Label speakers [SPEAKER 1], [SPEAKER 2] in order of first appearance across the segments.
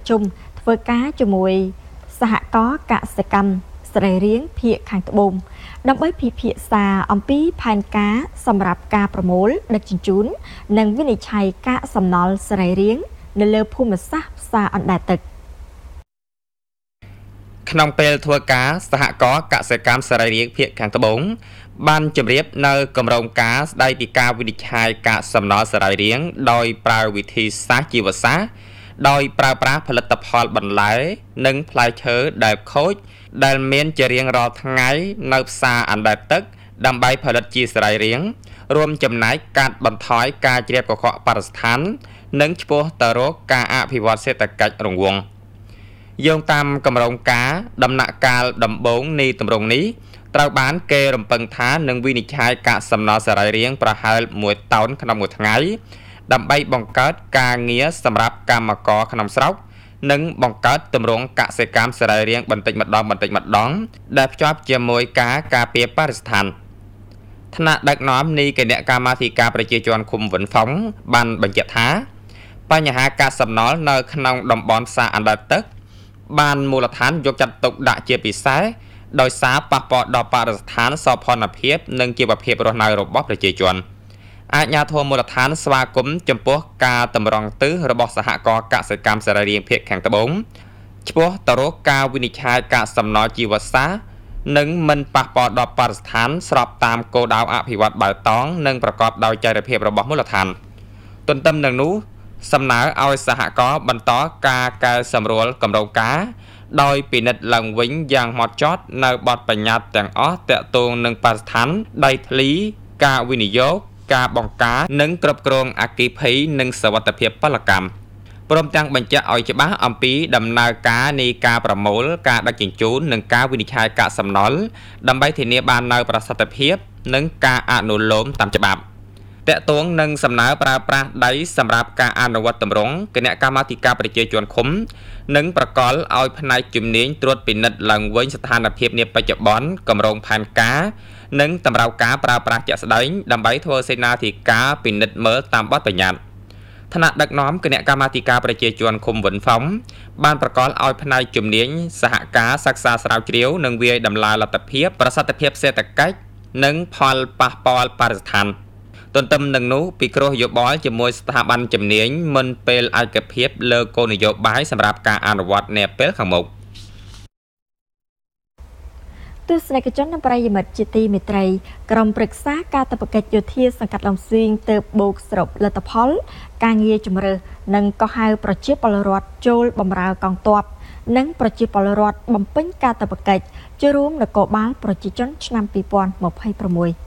[SPEAKER 1] ជុំធ្វើការជាមួយសហករណ៍កសិកម្មស្រីរៀងភាគខាងត្បូងដើម្បីពិភាក្សាអំពីផែនការសម្រាប់ការប្រមូលដឹកជញ្ជូននិងវិនិច្ឆ័យកាកសំណល់ស្រីរៀងនៅលើភូមិសាស្ត្រផ្សារអណ្ដែតទឹក
[SPEAKER 2] ក្នុងពេលធ្វើការសហករណ៍កសិកម្មស្រីរៀងភាគខាងត្បូងបានជម្រាបនៅគម្រោងការស្ដីពីការវិនិច្ឆ័យកាកសំណល់ស្រីរៀងដោយប្រើវិធីសាស្ត្រជីវសាស្ត្រដោយប្រើប្រាស់ផលិតផលបន្លែនិងផ្លែឈើដែលខូចដែលមានជារៀងរាល់ថ្ងៃនៅផ្សារអណ្ដែតទឹកដើម្បីផលិតជាស្រីរៀងរួមចំណែកកាត់បន្ថយការជ្រាបកខ្វក់បរិស្ថាននិងឆ្ពោះទៅរកការអភិវឌ្ឍសេដ្ឋកិច្ចរង្វង់យោងតាមគម្រោងការដំណាក់កាលដំបូងនៃទម្រង់នេះត្រូវបានគេរំពឹងថានឹងវិនិច្ឆ័យកាកសំណល់សរីរាង្គប្រហែល1តោនក្នុងមួយថ្ងៃដើម្បីបង្កើតការងារសម្រាប់កម្មករក្នុងស្រុកនិងបង្កើតទម្រង់កសិកម្មសរីរាង្គបន្តិចម្ដងដែលភ្ជាប់ជាមួយការពារបរិស្ថានថ្នាក់ដឹកនាំនៃគណៈកម្មាធិការប្រជាជនឃុំវិនហ្វុងបានបញ្ជាក់ថាបញ្ហាកាកសំណល់នៅក្នុងតំបន់ផ្សារអណ្ដែតទឹកបានមូលដ្ឋានយកចាត់ទុកដាក់ជាពិសេសដោយសារប៉ះពាល់ដល់បរិស្ថានសោភ័ណភាពនិងជីវភាពរស់នៅរបស់ប្រជាជនអាជ្ញាធរមូលដ្ឋានស្វាគមន៍ចំពោះការតម្រង់ទិសរបស់សហគមន៍កសិកម្មសរីរាង្គភាគខាងត្បូងឆ្ពោះទៅរកការវិនិច្ឆ័យកាកសំណល់ជីវសាស្ត្រនិងមិនប៉ះពាល់ដល់បរិស្ថានស្របតាមគោលដៅអភិវឌ្ឍបៃតងនិងប្រកបដោយចីរភាពរបស់មូលដ្ឋានទន្ទឹមនឹងនោះសំណើឲ្យសហគមន៍បន្តការកែសម្រួលគម្រោងការដោយពិនិត្យឡើងវិញយ៉ាងហ្មត់ចត់នៅបទបញ្ញត្តិទាំងអស់ទាក់ទងនឹងបរិស្ថានដីធ្លីការវិនិយោគការបង្ការនិងគ្រប់គ្រងអគ្គិភ័យនិងសវត្ថិភាពពលកម្មព្រមទាំងបញ្ជាក់ឲ្យច្បាស់អំពីដំណើរការនៃការប្រមូលការដឹកជញ្ជូននិងការវិនិច្ឆ័យកាកសំណល់ដើម្បីធានាបាននូវប្រសិទ្ធភាពនិងការអនុលោមតាមច្បាប់តាក់ទងនឹងសំណើប្រើប្រាស់ដីសម្រាប់ការអនុវត្តទម្រង់គណៈកម្មាធិការប្រជាជនឃុំនិងប្រកល់ឲ្យផ្នែកជំនាញត្រួតពិនិត្យឡើងវិញស្ថានភាពនាបច្ចុប្បន្នគម្រោងផែនការនិងតម្រូវការប្រើប្រាស់ជាក់ស្ដែងដើម្បីធ្វើសេនាធិការពិនិត្យមើលតាមបទបញ្ញត្តិថ្នាក់ដឹកនាំគណៈកម្មាធិការប្រជាជនឃុំវិនហ្វុងបានប្រកល់ឲ្យផ្នែកជំនាញសហការសិក្សាស្រាវជ្រាវនិងវាយតម្លៃលទ្ធភាពប្រសិទ្ធភាពសេដ្ឋកិច្ចនិងផលប៉ះពាល់បរិស្ថានទន្ទឹមនឹងនោះពិគ្រោះយោបល់ជាមួយស្ថាប័នជំនាញមុនពេលឯកភាពលើគោលនយោបាយសម្រាប់ការអនុវត្តនាពេលខាងមុខ
[SPEAKER 1] ទស្សនិកជននិងប្រិយមិត្តជាទីមេត្រីក្រុមប្រឹក្សាកាតព្វកិច្ចយោធាសង្កាត់ឡុងស្វីងទើបបូកសរុបលទ្ធផលការងារជំរើសនិងក៏ហៅប្រជាពលរដ្ឋចូលបម្រើកងទ័ពនិងប្រជាពលរដ្ឋបំពេញកាតព្វកិច្ចចូលរួមនគរបាលប្រជាជនឆ្នាំ2026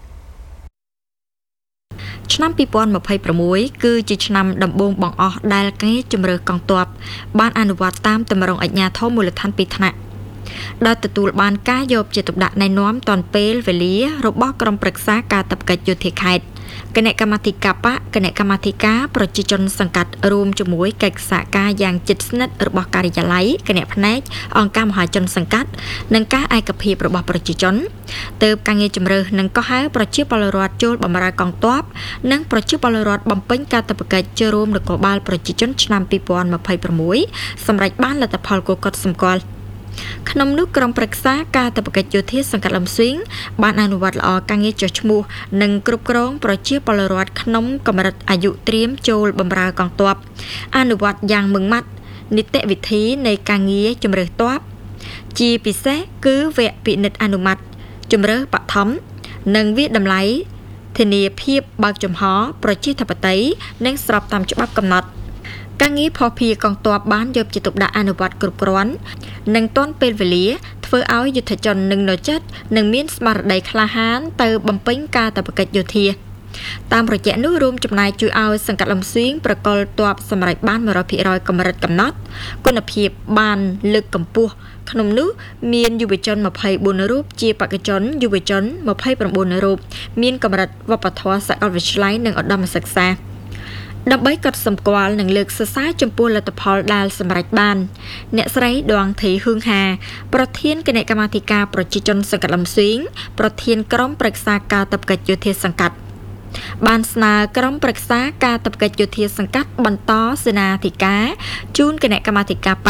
[SPEAKER 1] ឆ្នាំ2026គឺជាឆ្នាំដំបូងបង្អស់ដែលការជំរើសកងទ័ពបានអនុវត្តតាមទម្រង់អាជ្ញាធរមូលដ្ឋានពីរថ្នាក់ដែលទទួលបានការយកចិត្តទុកដាក់ណែនាំតាន់ពេលវេលារបស់ក្រុមប្រឹក្សាកាតព្វកិច្ចយោធាខេត្តគណៈកម្មាធិការបកគណៈកម្មាធិការប្រជាជនសង្កាត់រួមជាមួយកិច្ចសហការយ៉ាងជិតស្និទ្ធរបស់ការិយាល័យគណៈផ្នែកអង្គការមហាជនសង្កាត់និងការឯកភាពរបស់ប្រជាជនទើបការងារជំរើសនិងក៏ហៅប្រជាពលរដ្ឋចូលបម្រើកងទ័ពនិងប្រជាពលរដ្ឋបំពេញកាតព្វកិច្ចចូលរួមនគរបាលប្រជាជនឆ្នាំ2026សម្រាប់បានលទ្ធផលគួរកត់សម្គាល់ក្នុងនោះក្រុមប្រឹក្សាកាតព្វកិច្ចយោធាសង្កាត់ឡុងស្វីងបានអនុវត្តល្អការងារចុះឈ្មោះនិងគ្រប់គ្រងប្រជាពលរដ្ឋក្នុងកម្រិតអាយុត្រៀមចូលបម្រើកងទ័ពអនុវត្តយ៉ាងម៉ឺងម៉ាត់នីតិវិធីនៃការងារជំរើសទ័ពជាពិសេសគឺវគ្គពិនិត្យអនុម័តជំរើសបឋមនិងវិតម្លៃធានាភាពបើកចំហប្រជាធិបតេយ្យនិងស្របតាមច្បាប់កំណត់ការងារភស្តុភារកងទ័ពបានយកចិត្តទុកដាក់អនុវត្តគ្រប់គ្រាន់និងទាន់ពេលវេលាធ្វើឲ្យយុទ្ធជននឹងនៅចិត្តនិងមានស្មារតីក្លាហានទៅបំពេញកាតព្វកិច្ចយោធាតាមរយៈនោះរួមចំណាយជួយឲ្យសង្កាត់ឡុងស្វីងប្រកល់ទ័ពសម្រេចបាន 100% កម្រិតកំណត់គុណភាពបានលើកកម្ពស់ក្នុងនោះមានយុវជន24រូបជាបេក្ខជនយុវជន29រូបមានកម្រិតវប្បធម៌សាកលវិទ្យាល័យនិងឧត្តមសិក្សាដើម្បីកត់សម្គាល់និងលើកសរសើរចំពោះលទ្ធផលដែលសម្រេចបានអ្នកស្រីដងធីហឿងហាប្រធានគណៈកម្មាធិការប្រជាជនសង្កាត់ឡុងស្វីងប្រធានក្រុមប្រឹក្សាកាតព្វកិច្ចយោធាសង្កាត់បានស្នើក្រុមប្រឹក្សាកាតព្វកិច្ចយោធាសង្កាត់បន្តសេនាធិការជូនគណៈកម្មាធិការប